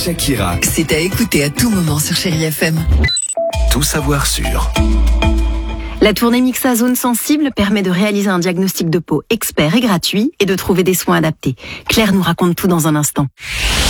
Shakira. C'est à écouter à tout moment sur Chérie FM. Tout savoir sur. La tournée Mixa Zone Sensible permet de réaliser un diagnostic de peau expert et gratuit et de trouver des soins adaptés. Claire nous raconte tout dans un instant.